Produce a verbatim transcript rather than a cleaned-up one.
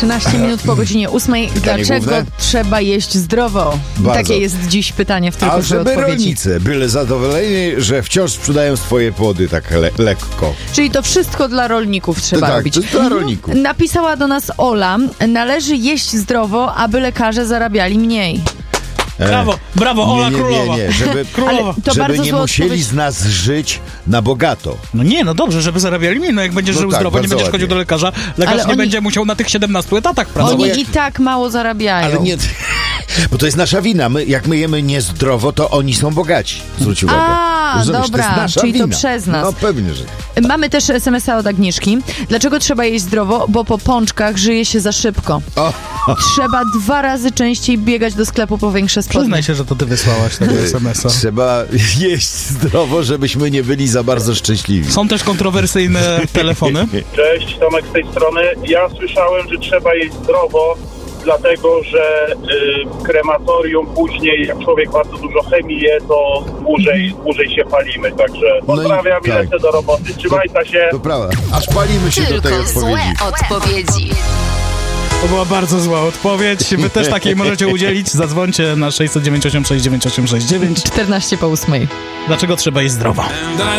trzynaście minut po godzinie ósmej. Dlaczego główne? trzeba jeść zdrowo? Bardzo. Takie jest dziś pytanie w tylko A że żeby odpowiedzi. rolnicy byli zadowoleni, że wciąż sprzedają swoje płody tak le- lekko. Czyli to wszystko dla rolników trzeba tak, robić. to jest dla rolników. Napisała do nas Ola, należy jeść zdrowo, aby lekarze zarabiali mniej. Brawo, brawo, Ola nie, nie, Królowa. Nie, nie, żeby, Królowa. To żeby bardzo nie zła musieli odpowiedź. z nas żyć na bogato. No nie, no dobrze, żeby zarabiali mniej. No jak będziesz No żył tak, zdrowo, nie bardzo będziesz ładnie. chodził do lekarza, lekarz Ale nie oni- będzie musiał na tych siedemnastu etatach pracować. Oni jak- i tak mało zarabiają. Ale nie, bo to jest nasza wina. My, jak my jemy niezdrowo, to oni są bogaci. Zwróć uwagę. A, Rozumiesz, dobra, to jest nasza czyli to wina. przez nas. No pewnie, że. Mamy też es em es a od Agnieszki. Dlaczego trzeba jeść zdrowo? Bo po pączkach żyje się za szybko. O. Trzeba dwa razy częściej biegać do sklepu po większe spodnie. Przyznaj się, że to ty wysłałaś tego es em es a. Trzeba jeść zdrowo, żebyśmy nie byli za bardzo szczęśliwi. Są też kontrowersyjne telefony. Cześć, Tomek z tej strony. Ja słyszałem, że trzeba jeść zdrowo, dlatego że y, w krematorium później, jak człowiek bardzo dużo chemii je, to dłużej, dłużej się palimy. Także pozdrawiam i tak. lecę do roboty. Trzymajcie się. To prawda. Aż palimy się do tej Tylko złe odpowiedzi. odpowiedzi. To była bardzo zła odpowiedź. Wy też takiej możecie udzielić. Zadzwońcie na sześć zero dziewięć osiem sześć dziewięć osiem sześć dziewięć. czternaście po ósmej. Dlaczego trzeba jeść zdrowo?